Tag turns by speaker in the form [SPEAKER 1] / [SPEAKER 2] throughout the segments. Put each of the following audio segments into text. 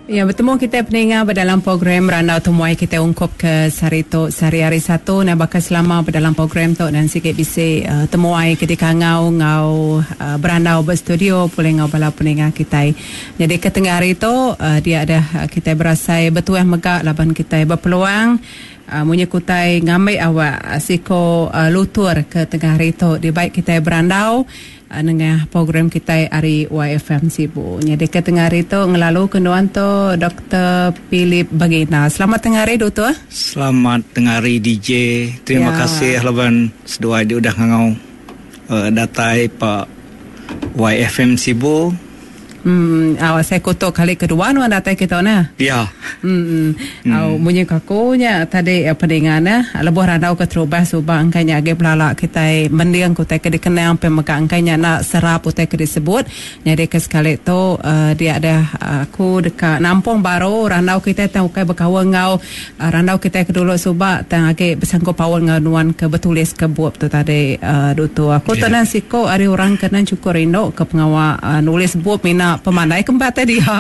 [SPEAKER 1] Ya, bertemu kita pendengar dalam program Randau Temuai kita ungkup ke Sarito sehari-hari satu dan bakal selama dalam program tu dan sikit bisa temuai ketika ngau berandau berstudio boleh ngau bala pendengar kita. Jadi ke tengah hari tu dia ada kita berasa betul megak laban kita berpeluang munye kutai ngambil awak siko lutur ke tengah hari tu di baik kita berandau dengan program kita hari YFM Sibu. Jadi ke tengah hari tu ngelalu kenduan tu Dr. Philip Bagina. Selamat tengah hari Dr.
[SPEAKER 2] Selamat tengah hari DJ. Terima kasih laban sedua dia udah ngau datai Pak YFM Sibu.
[SPEAKER 1] Awak saya kotok kali kedua nu datai kita na.
[SPEAKER 2] Ya.
[SPEAKER 1] Munye kakunya tadi pendengar na lebuh randau ke terubah subang angkanya age pelala kita mendiang kutai ke dikenang pemeka angkanya nak serap kutai ke disebut. Jadi ke sekali tu dia ada aku dekat Nampung Baru randau kita tang ukai berkawan ngau randau kita ke dulu subak tang age besangko pawon ngau nuan ke betulis ke buat tu tadi dutu. Aku tanan siko ari orang kena cukur rindo ke pengawa nulis buat mina pemandai kembat tadi ha.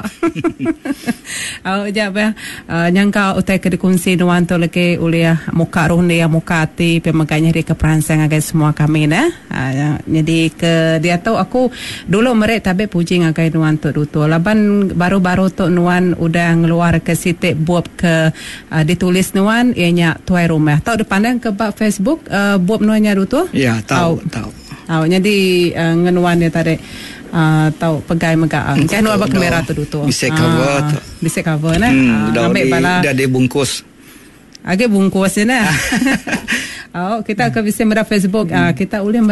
[SPEAKER 1] Jap nyangka utai ke dikunci nuan tu lagi uliah muka rundi ya muka hati pemegangnya di keperansang agai semua kami nah. Jadi ke dia tahu aku dulu mereka tabe puji ngagai nuan tu dutu. Laban baru-baru tu nuan udah ngeluar ke sitik buat ke ditulis nuan ianya tuai rumah. Tahu dipandang ke bak Facebook buat nuannya dutu?
[SPEAKER 2] Ya, tahu.
[SPEAKER 1] Jadi ngenuan dia tadi tahu pegai megang kan nuan bak kamera tu dutu.
[SPEAKER 2] Bisa cover tu.
[SPEAKER 1] Bisa cover nah.
[SPEAKER 2] Ambil bala dah dibungkus.
[SPEAKER 1] Agak bungkus na. Kita akan bisa mera Facebook kita ulih